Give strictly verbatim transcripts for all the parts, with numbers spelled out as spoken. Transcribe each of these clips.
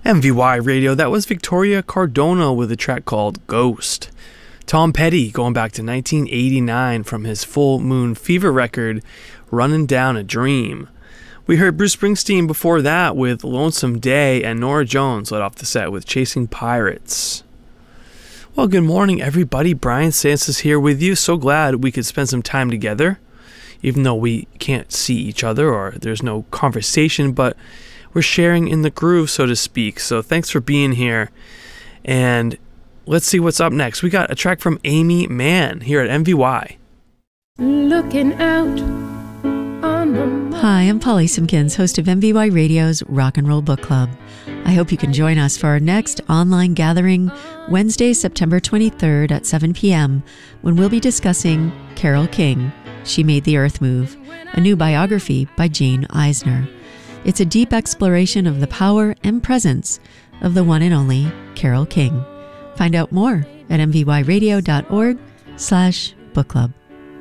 M V Y Radio, that was Victoria Cardona with a track called Ghost. Tom Petty, going back to nineteen eighty-nine from his Full Moon Fever record, Running Down a Dream. We heard Bruce Springsteen before that with Lonesome Day, and Norah Jones led off the set with Chasing Pirates. Well, good morning, everybody. Brian Sansis here with you. So glad we could spend some time together, even though we can't see each other or there's no conversation, but we're sharing in the groove, so to speak. So thanks for being here. And let's see what's up next. We got a track from Aimee Mann here at M V Y. Looking out on the... Hi, I'm Polly Simpkins, host of M V Y Radio's Rock and Roll Book Club. I hope you can join us for our next online gathering Wednesday, September twenty-third at seven p.m. when we'll be discussing Carole King, She Made the Earth Move, a new biography by Jane Eisner. It's a deep exploration of the power and presence of the one and only Carole King. Find out more at mvyradio.org slash book club.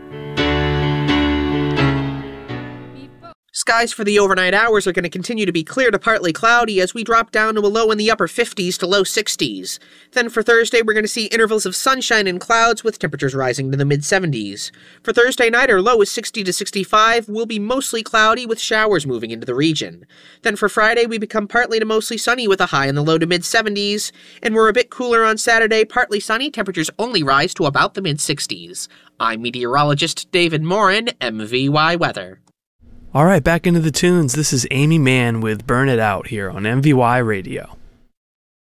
Skies for the overnight hours are going to continue to be clear to partly cloudy as we drop down to a low in the upper fifties to low sixties. Then for Thursday, we're going to see intervals of sunshine and clouds with temperatures rising to the mid-seventies. For Thursday night, our low is sixty to sixty-five, will be mostly cloudy with showers moving into the region. Then for Friday, we become partly to mostly sunny with a high in the low to mid-seventies. And we're a bit cooler on Saturday, partly sunny, temperatures only rise to about the mid-sixties. I'm meteorologist David Morin, M V Y Weather. All right, back into the tunes. This is Aimee Mann with Burn It Out here on M V Y Radio.